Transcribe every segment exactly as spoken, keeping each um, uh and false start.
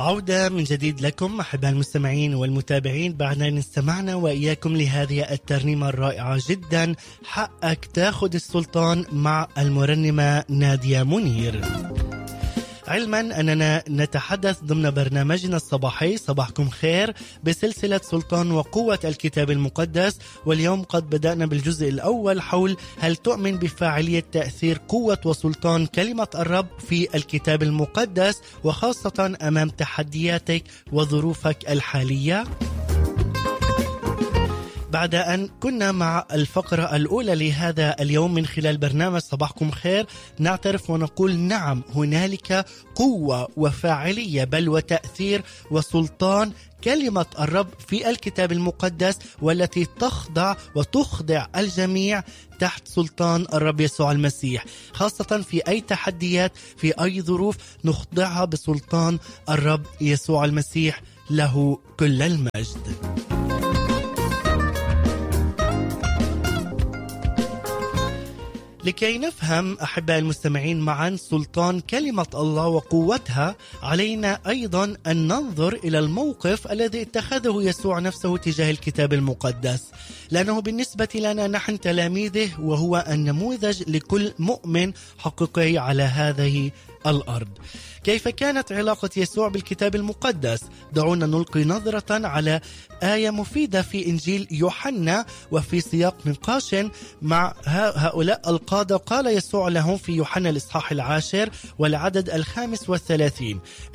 عودة من جديد لكم أحباء المستمعين والمتابعين بعد أن استمعنا وإياكم لهذه الترنيمة الرائعة جدا، حقك تاخد السلطان، مع المرنمة نادية منير. علما أننا نتحدث ضمن برنامجنا الصباحي صباحكم خير بسلسلة سلطان وقوة الكتاب المقدس، واليوم قد بدأنا بالجزء الأول حول هل تؤمن بفاعلية تأثير قوة وسلطان كلمة الرب في الكتاب المقدس، وخاصة أمام تحدياتك وظروفك الحالية. بعد أن كنا مع الفقرة الأولى لهذا اليوم من خلال برنامج صباحكم خير، نعترف ونقول نعم، هنالك قوة وفاعلية بل وتأثير وسلطان كلمة الرب في الكتاب المقدس، والتي تخضع وتخضع الجميع تحت سلطان الرب يسوع المسيح، خاصة في أي تحديات في أي ظروف نخضعها بسلطان الرب يسوع المسيح، له كل المجد. لكي نفهم أحباء المستمعين معا سلطان كلمة الله وقوتها، علينا أيضا أن ننظر إلى الموقف الذي اتخذه يسوع نفسه تجاه الكتاب المقدس، لأنه بالنسبة لنا نحن تلاميذه، وهو النموذج لكل مؤمن حقيقي على هذه الأرض. كيف كانت علاقة يسوع بالكتاب المقدس؟ دعونا نلقي نظرة على آية مفيدة في إنجيل يوحنا، وفي سياق نقاش مع هؤلاء القادة قال يسوع لهم في يوحنا الإصحاح العاشر والعدد الخامس والثلاثين: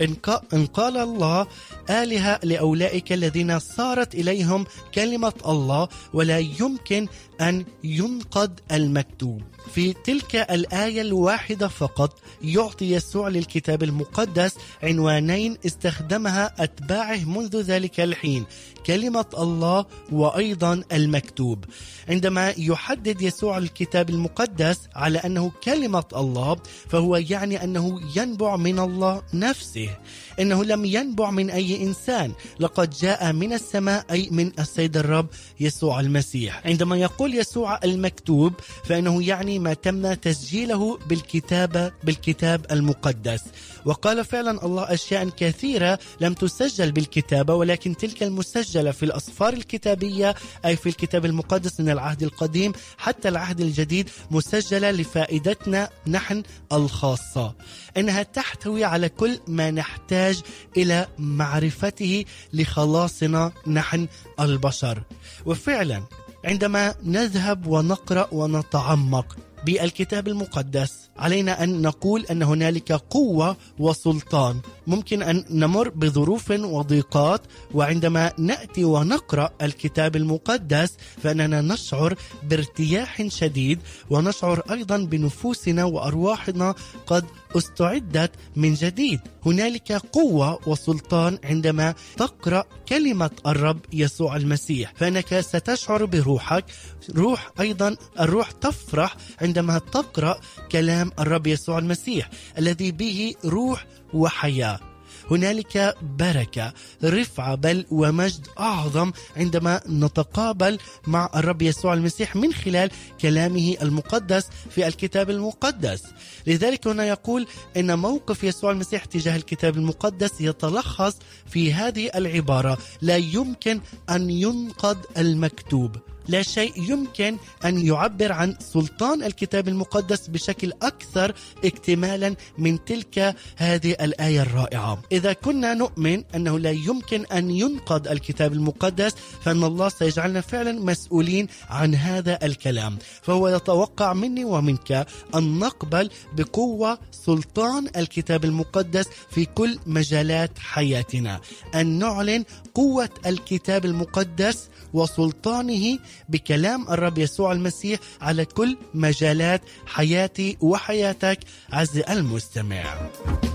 إن قال الله آلهة لأولئك الذين صارت إليهم كلمة الله، ولا يمكن أن ينقض المكتوب. في تلك الآية الواحدة فقط يعطي يسوع للكتاب المقدس عنوانين استخدمها أتباعه منذ ذلك الحين: كلمة الله وأيضا المكتوب. عندما يحدد يسوع الكتاب المقدس على أنه كلمة الله، فهو يعني أنه ينبع من الله نفسه، إنه لم ينبع من أي إنسان، لقد جاء من السماء، أي من السيد الرب يسوع المسيح. عندما يقول يسوع المكتوب، فإنه يعني ما تم تسجيله بالكتابة بالكتاب المقدس. وقال فعلا الله أشياء كثيرة لم تسجل بالكتابة، ولكن تلك المسجلة في الأسفار الكتابية، أي في الكتاب المقدس من العهد القديم حتى العهد الجديد، مسجلة لفائدتنا نحن الخاصة، إنها تحتوي على كل ما نحتاج إلى معرفته لخلاصنا نحن البشر. وفعلا عندما نذهب ونقرأ ونتعمق بالكتاب المقدس، علينا أن نقول أن هنالك قوة وسلطان. ممكن أن نمر بظروف وضيقات، وعندما نأتي ونقرأ الكتاب المقدس فإننا نشعر بارتياح شديد، ونشعر أيضا بنفوسنا وأرواحنا قد استعدت من جديد. هنالك قوة وسلطان عندما تقرأ كلمة الرب يسوع المسيح، فإنك ستشعر بروحك روح أيضا الروح تفرح عندما تقرأ كلام الرب يسوع المسيح الذي به روح وحياة. هنالك بركة، رفعة، بل ومجد أعظم عندما نتقابل مع الرب يسوع المسيح من خلال كلامه المقدس في الكتاب المقدس. لذلك هنا يقول إن موقف يسوع المسيح تجاه الكتاب المقدس يتلخص في هذه العبارة: لا يمكن أن ينقض المكتوب. لا شيء يمكن أن يعبر عن سلطان الكتاب المقدس بشكل أكثر اكتمالا من تلك هذه الآية الرائعة. إذا كنا نؤمن أنه لا يمكن أن ينقض الكتاب المقدس، فإن الله سيجعلنا فعلا مسؤولين عن هذا الكلام. فهو يتوقع مني ومنك أن نقبل بقوة سلطان الكتاب المقدس في كل مجالات حياتنا، أن نعلن قوة الكتاب المقدس وسلطانه بكلام الرب يسوع المسيح على كل مجالات حياتي وحياتك عز المستمع.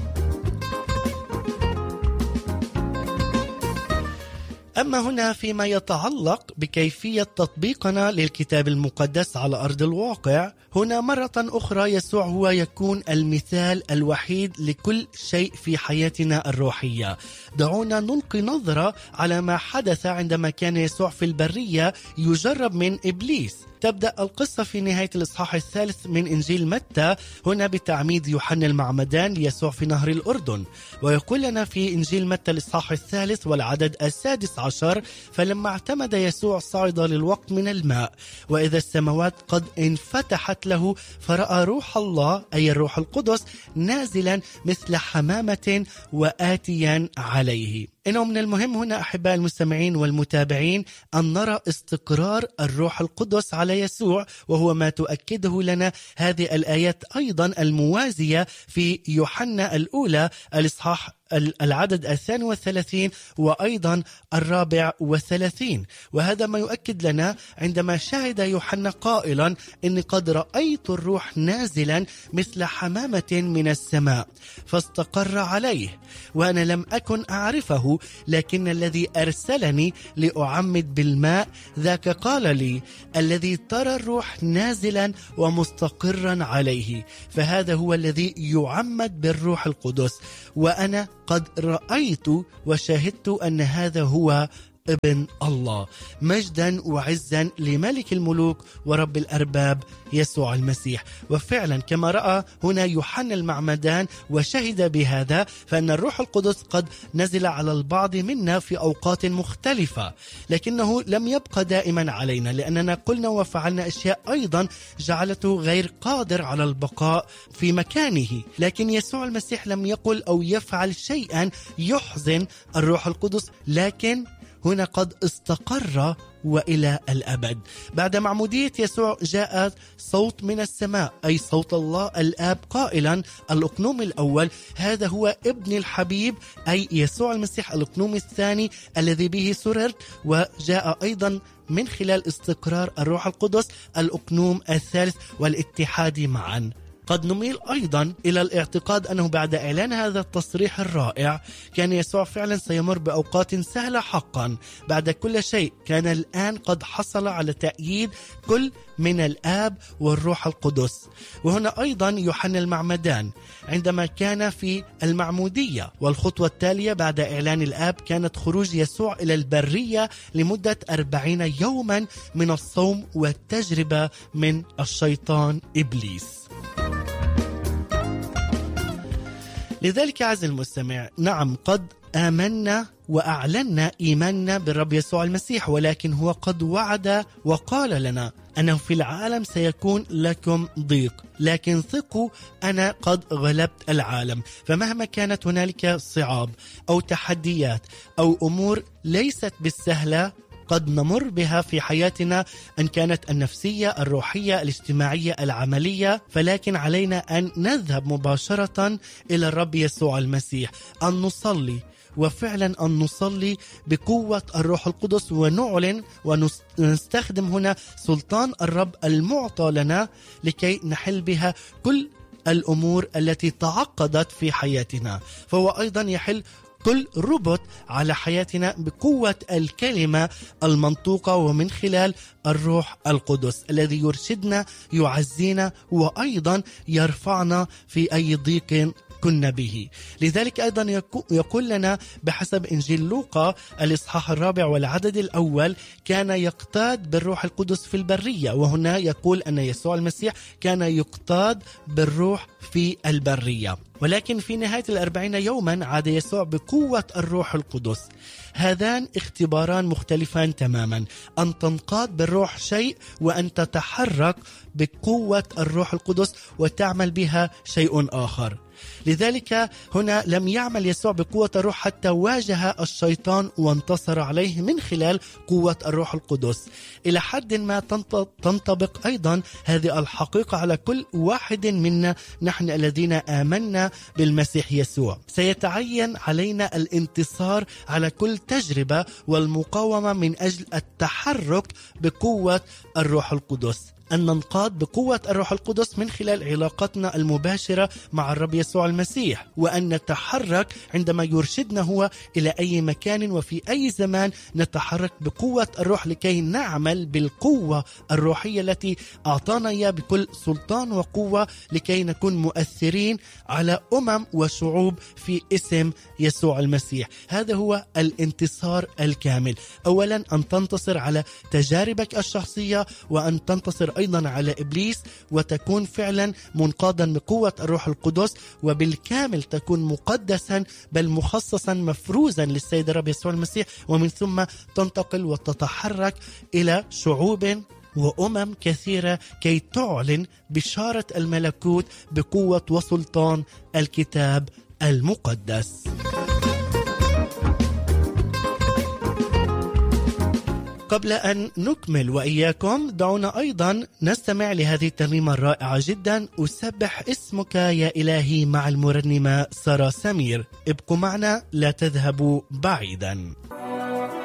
أما هنا فيما يتعلق بكيفية تطبيقنا للكتاب المقدس على أرض الواقع، هنا مرة أخرى يسوع هو يكون المثال الوحيد لكل شيء في حياتنا الروحية. دعونا نلقي نظرة على ما حدث عندما كان يسوع في البرية يجرب من إبليس. تبدأ القصة في نهاية الإصحاح الثالث من إنجيل متى، هنا بتعميد يوحنا المعمدان ليسوع في نهر الأردن. ويقول لنا في إنجيل متى الإصحاح الثالث والعدد السادس عشر: فلما اعتمد يسوع صعد للوقت من الماء، وإذا السماوات قد انفتحت له، فرأى روح الله أي الروح القدس نازلا مثل حمامة وآتيا عليه. إنه من المهم هنا أحباء المستمعين والمتابعين أن نرى استقرار الروح القدس على يسوع، وهو ما تؤكده لنا هذه الآيات أيضا الموازية في يوحنا الأولى الإصحاح العدد الثاني والثلاثين وأيضا الرابع والثلاثين. وهذا ما يؤكد لنا عندما شهد يوحنا قائلا: إني قد رأيت الروح نازلا مثل حمامة من السماء فاستقر عليه، وأنا لم أكن أعرفه، لكن الذي أرسلني لأعمد بالماء ذاك قال لي: الذي ترى الروح نازلا ومستقرا عليه فهذا هو الذي يعمد بالروح القدس، وأنا قد رأيت وشاهدت أن هذا هو ابن الله. مجدا وعزا لملك الملوك ورب الأرباب يسوع المسيح. وفعلا كما رأى هنا يوحنا المعمدان وشهد بهذا، فإن الروح القدس قد نزل على البعض منا في أوقات مختلفة، لكنه لم يبقى دائما علينا، لأننا قلنا وفعلنا أشياء أيضا جعلته غير قادر على البقاء في مكانه. لكن يسوع المسيح لم يقل أو يفعل شيئا يحزن الروح القدس، لكن هنا قد استقر وإلى الأبد. بعد معمودية يسوع جاء صوت من السماء، أي صوت الله الآب قائلا: الأقنوم الأول هذا هو ابن الحبيب، أي يسوع المسيح الأقنوم الثاني الذي به سررت. وجاء أيضا من خلال استقرار الروح القدس الأقنوم الثالث والاتحاد معا. قد نميل أيضا إلى الاعتقاد أنه بعد إعلان هذا التصريح الرائع كان يسوع فعلا سيمر بأوقات سهلة حقا. بعد كل شيء كان الآن قد حصل على تأييد كل من الآب والروح القدس. وهنا أيضا يوحنا المعمدان عندما كان في المعمودية، والخطوة التالية بعد إعلان الآب كانت خروج يسوع إلى البرية لمدة أربعين يوما من الصوم والتجربة من الشيطان إبليس. لذلك عز المستمع، نعم قد آمنا وأعلنا إيماننا بالرب يسوع المسيح، ولكن هو قد وعد وقال لنا أنه في العالم سيكون لكم ضيق، لكن ثقوا أنا قد غلبت العالم. فمهما كانت هنالك صعاب أو تحديات أو أمور ليست بالسهلة قد نمر بها في حياتنا، أن كانت النفسية، الروحية، الاجتماعية، العملية، فلكن علينا أن نذهب مباشرة إلى الرب يسوع المسيح، أن نصلي، وفعلا أن نصلي بقوة الروح القدس، ونعلن ونستخدم هنا سلطان الرب المعطى لنا لكي نحل بها كل الأمور التي تعقدت في حياتنا. فهو أيضا يحل كل ربط على حياتنا بقوة الكلمة المنطوقة ومن خلال الروح القدس الذي يرشدنا، يعزينا، وأيضا يرفعنا في أي ضيق كنا به. لذلك أيضا يقول لنا بحسب إنجيل لوقا الإصحاح الرابع والعدد الأول: كان يقتاد بالروح القدس في البرية. وهنا يقول أن يسوع المسيح كان يقتاد بالروح في البرية، ولكن في نهاية الأربعين يوما عاد يسوع بقوة الروح القدس. هذان اختباران مختلفان تماما، أن تنقاد بالروح شيء، وأن تتحرك بقوة الروح القدس وتعمل بها شيء آخر. لذلك هنا لم يعمل يسوع بقوة الروح حتى واجه الشيطان وانتصر عليه من خلال قوة الروح القدس. إلى حد ما تنطبق أيضا هذه الحقيقة على كل واحد منا نحن الذين آمنا بالمسيح يسوع. سيتعين علينا الانتصار على كل تجربة والمقاومة من أجل التحرك بقوة الروح القدس. أن ننقاد بقوة الروح القدس من خلال علاقتنا المباشرة مع الرب يسوع المسيح، وأن نتحرك عندما يرشدنا هو إلى أي مكان وفي أي زمان نتحرك بقوة الروح لكي نعمل بالقوة الروحية التي أعطانا إياه بكل سلطان وقوة لكي نكون مؤثرين على أمم وشعوب في اسم يسوع المسيح. هذا هو الانتصار الكامل. أولا أن تنتصر على تجاربك الشخصية، وأن تنتصر أيضا على إبليس، وتكون فعلا منقادا بقوة الروح القدس، وبالكامل تكون مقدسا بل مخصصا مفروزا للسيد الرب يسوع المسيح، ومن ثم تنتقل وتتحرك إلى شعوب وأمم كثيرة كي تعلن بشارة الملكوت بقوة وسلطان الكتاب المقدس. قبل أن نكمل وإياكم دعونا أيضا نستمع لهذه الترنيمة الرائعة جدا، أسبح اسمك يا إلهي، مع المرنمة سارة سمير. ابقوا معنا، لا تذهبوا بعيدا.